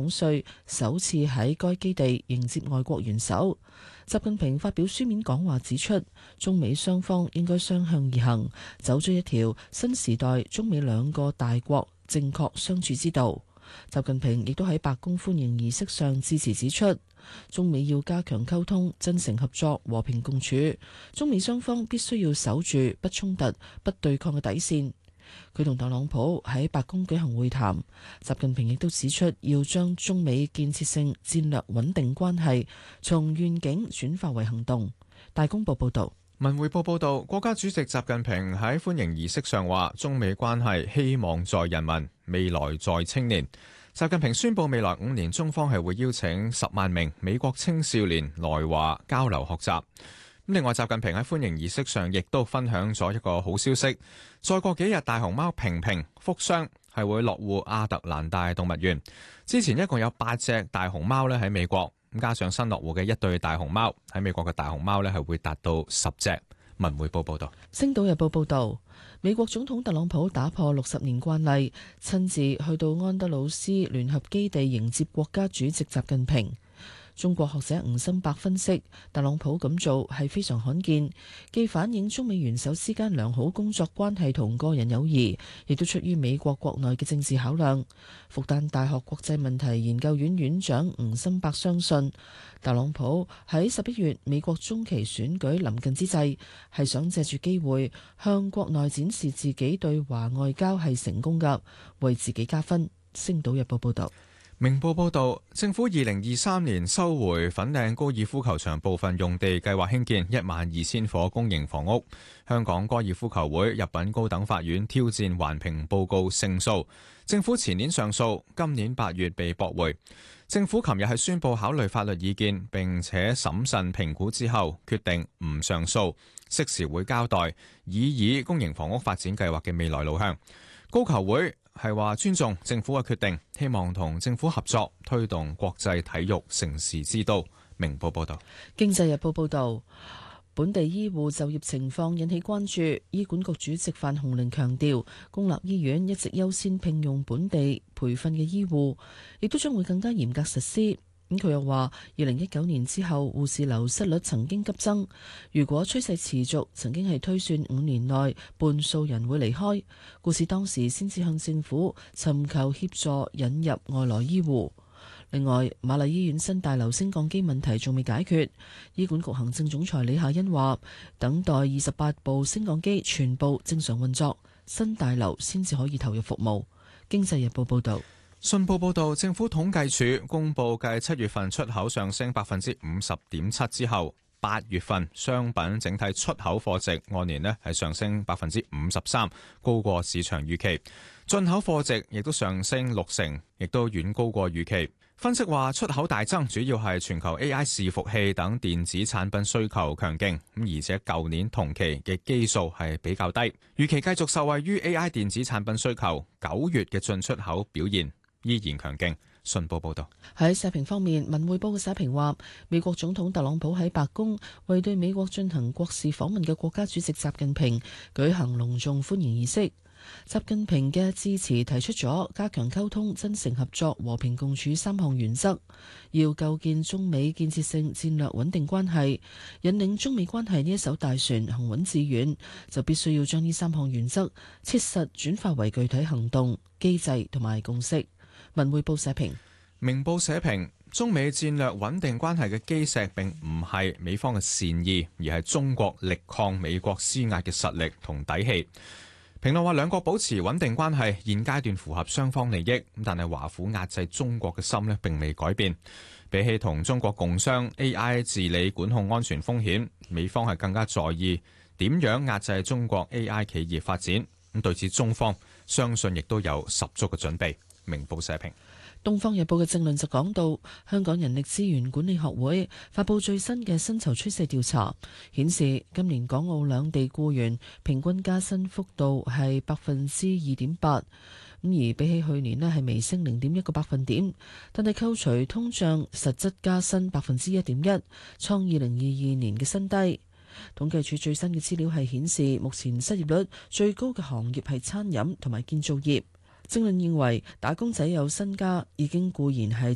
2歲首次喺該基地迎接外國元首。習近平發表書面講話指出，中美雙方應該相向而行，走出一條新時代中美兩個大國正確相處之道。習近平亦都喺白宮歡迎儀式上致辭指出，中美要加強溝通、真誠合作、和平共處。中美雙方必須要守住不衝突、不對抗嘅底線。佢同特朗普喺白宮舉行會談，習近平亦都指出要將中美建設性戰略穩定關係從願景轉化為行動。大公報報道。 文匯報報道，國家主席習近平喺歡迎儀式上話，中美關係希望在人民，未來在青年。習近平宣布，未來5年中方係會邀請10萬名美國青少年來華交流學習。另外，習近平喺歡迎儀式上亦都分享咗一個好消息，再過幾日大熊貓平平、福箱係會落戶亞特蘭大動物園。之前一共有8隻大熊貓咧喺美國。加上新落戶嘅1對大熊貓，喺美國嘅大熊貓呢係會達到10隻。文匯報報道。 星島日報報道，美國總統特朗普打破60年慣例，親自去到安德魯斯聯合基地迎接國家主席習近平。中國學者吳心伯分析，特朗普咁做係非常罕見，既反映中美元首之間良好工作關係同個人友誼，亦都出於美國國內嘅政治考量。復旦大學國際問題研究院院長吳心伯相信，特朗普喺11月美國中期選舉臨近之際，係想借住機會向國內展示自己對華外交係成功㗎，為自己加分。星島日報報道。 明報報導，政府2023年收回粉嶺高爾夫球場部分用地，計劃興建12000伙公營房屋。香港高爾夫球會入稟高等法院挑戰環評報告勝訴，政府前年上訴，今年8月被駁回。政府琴日係宣布考慮法律意見，並且審慎評估之後，決定唔上訴，適時會交代以公營房屋發展計劃嘅未來路向。高球會係話尊重政府嘅決定，希望同政府合作推動國際體育城市之都。明報報道。 經濟日報報道，本地醫護就業情況引起關注。醫管局主席范鴻齡強調，公立醫院一直優先聘用本地培訓嘅醫護，亦都將會更加嚴格實施。佢又話，2019年之後護士流失率曾經急增，如果趨勢持續，曾經係推算5年內半數人會離開，故此當時先至向政府尋求協助引入外來醫護。另外，瑪麗醫院新大樓升降機問題仲未解決，醫管局行政總裁李夏欣話，等待28部升降機全部正常運作，新大樓先至可以投入服務。經濟日報報導。 信報報導，政府統計處公佈繼7月份出口上升50.7%之後，8月份商品整體出口貨值按年係上升53%，高過市場預期。進口貨值亦都上升60%，亦都遠高過預期。分析話，出口大增主要係全球 AI 伺服器等電子產品需求強勁，而且舊年同期嘅基數係比較低，預期繼續受惠於 AI 電子產品需求。9月嘅進出口表現依然強勁。信報報道。 喺社評方面，文匯報嘅社評話，美國總統特朗普喺白宮為對美國進行國事訪問嘅國家主席習近平舉行隆重歡迎儀式。習近平嘅致辭提出咗加強溝通、真誠合作、和平共處3項原則，要構建中美建設性戰略穩定關係，引領中美關係呢一艘大船行穩致遠，就必須要將呢3項原則切實轉化為具體行動、機制同埋共識。文匯報社評。 明報社評，中美戰略穩定關係嘅基石並唔係美方嘅善意，而係中國力抗美國施壓嘅實力同底氣。評論話，兩國保持穩定關係現階段符合雙方利益，但係華府壓制中國嘅心並未改變。比起同中國共商 AI 治理管控安全風險，美方係更加在意點樣壓制中國 AI 企業發展。咁對此，中方相信亦都有十足嘅準備。明報社評。 《東方日報》嘅政論就講到，香港人力資源管理學會發佈最新嘅薪酬趨勢調查，顯示今年港澳兩地僱員平均加薪幅度係2.8%，而比起去年係微升0.1個百分點，但係扣除通脹，實質加薪1.1%，創2022年嘅新低。統計處最新嘅資料係顯示，目前失業率最高嘅行業係餐飲同埋建造業。政論認為，打工仔有薪加已經固然係